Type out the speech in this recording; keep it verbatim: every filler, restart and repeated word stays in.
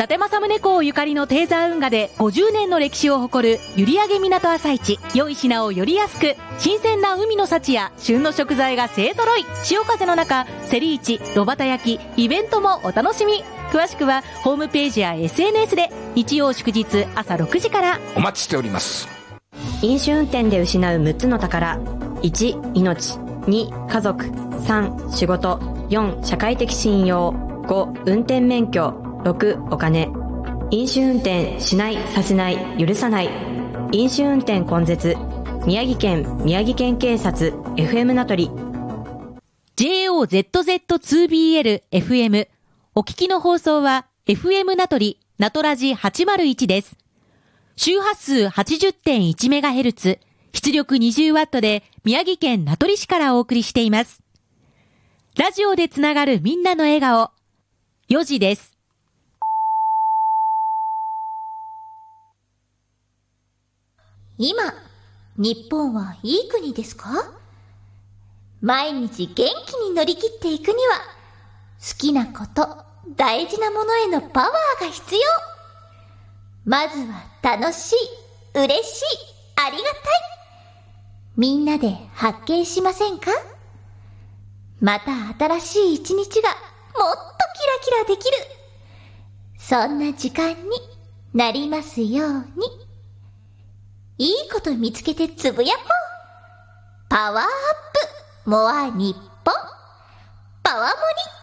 達政宗公ゆかりの低山運河でごじゅうねんの歴史を誇る閖上港朝市。良い品をより安く、新鮮な海の幸や旬の食材が勢揃い。潮風の中、競り市、炉端焼き、イベントもお楽しみ。詳しくはホームページや エスエヌエス で。日曜祝日朝ろくじからお待ちしております。 飲酒運転で失うむっつの宝。いち、命。に、家族。さん、仕事。よん、社会的信用。ご、運転免許。ろく、お金。飲酒運転しない、させない、許さない。飲酒運転根絶。宮城県宮城県警察 エフエム 名取。 ジェイオーゼットゼットツービーエルエフエム。 お聞きの放送は エフエム 名取ナトラジはちまるいちです。周波数 はちじゅってんいちメガヘルツ、出力 にじゅうワット で宮城県名取市からお送りしています。ラジオでつながるみんなの笑顔、よじです。 今、日本はいい国ですか？毎日元気に乗り切っていくには、好きなこと、大事なものへのパワーが必要。まずは楽しい、嬉しい、ありがたい。みんなで発見しませんか？また新しい一日がもっとキラキラできる。そんな時間になりますように。いいこと見つけてつぶやこう。パワーアップモア日本。パワモリ。